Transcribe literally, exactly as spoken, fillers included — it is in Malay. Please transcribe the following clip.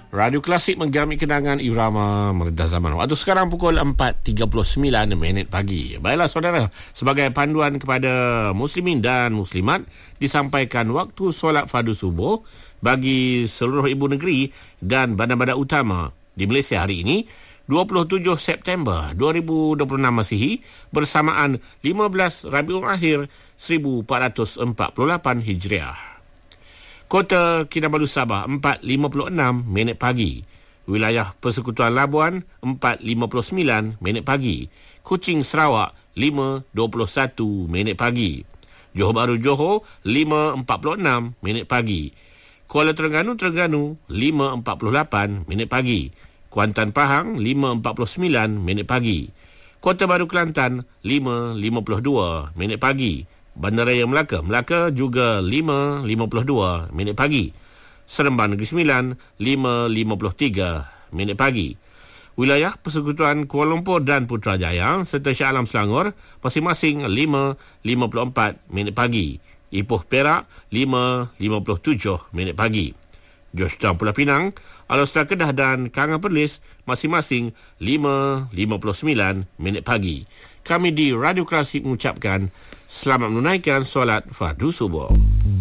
Radio Klasik menggami kenangan irama meredah zaman. Waktu sekarang pukul empat tiga puluh sembilan minit pagi. Baiklah saudara, sebagai panduan kepada muslimin dan muslimat, disampaikan waktu solat fardu subuh bagi seluruh ibu negeri dan bandar-bandar utama di Malaysia hari ini, dua puluh tujuh September dua ribu dua puluh enam Masihi, bersamaan lima belas Rabiul Akhir seribu empat ratus empat puluh lapan Hijriah. Kota Kinabalu Sabah empat lima puluh enam minit pagi. Wilayah Persekutuan Labuan empat lima puluh sembilan minit pagi. Kuching Sarawak lima dua puluh satu minit pagi. Johor Bahru Johor lima empat puluh enam minit pagi. Kuala Terengganu Terengganu lima empat puluh lapan minit pagi. Kuantan Pahang lima empat puluh sembilan minit pagi. Kota Baru Kelantan lima lima puluh dua minit pagi. Bandaraya Melaka, Melaka juga lima lima puluh dua minit pagi. Seremban Negeri Sembilan, lima lima puluh tiga minit pagi. Wilayah Persekutuan Kuala Lumpur dan Putrajaya serta Shah Alam Selangor masing-masing lima lima puluh empat minit pagi. Ipoh Perak, lima lima puluh tujuh minit pagi. Georgetown Pulau Pinang, Alor Kedah dan Kangan Perlis masing-masing lima lima puluh sembilan minit pagi. Kami di Radio Klasik mengucapkan selamat menunaikan solat fardu subuh.